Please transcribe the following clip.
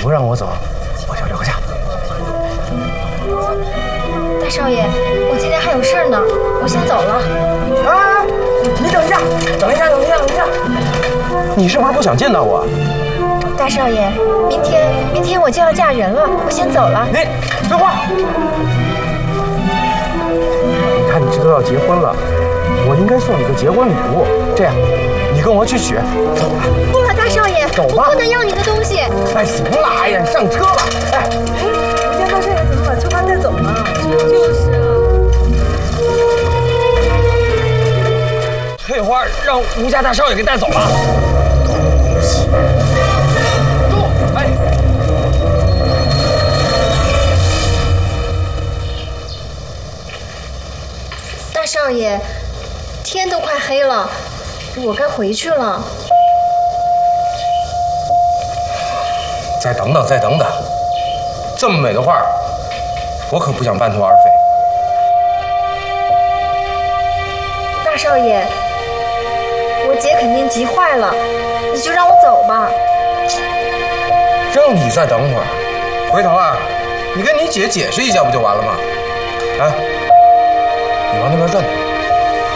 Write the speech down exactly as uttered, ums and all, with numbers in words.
不让我走，我就留下。 大少爷，我今天还有事儿呢，我先走了。 啊！你等一下，等一下，等一下，等一下！你是不是不想见到我？ 大少爷，明天明天我就要嫁人了，我先走了。 你废话！你看你这都要结婚了，我应该送你个结婚礼物。这样，你跟我去取。 不了，大少爷， 走吧， 我不能要你的东西。 哎，行了，哎呀，上车吧。哎， 你家大少爷怎么把秋花带走了？就是啊。 翠花让吴家大少爷给带走了。住！哎。 大少爷，天都快黑了，我该回去了。 再等等，再等等，这么美的画，我可不想半途而废。 大少爷，我姐肯定急坏了，你就让我走吧。 让你再等会儿，回头啊，你跟你姐解释一下不就完了吗？哎，你往那边转转。